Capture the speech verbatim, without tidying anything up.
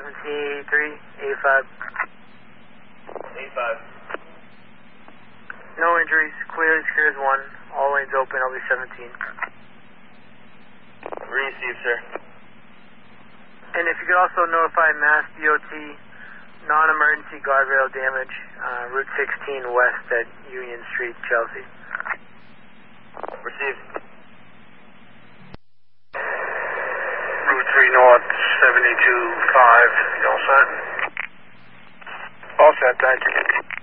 seventeen eighty-three, eighty-five. eighty-five. No injuries, clear, clear as one. All lanes open, I'll be seventeen. Received, sir. And if you could also notify Mass D O T, non-emergency guardrail damage, uh, Route sixteen west at Union Street, Chelsea. Received. Route three north, seventy-two five, you all set? All set, thank you.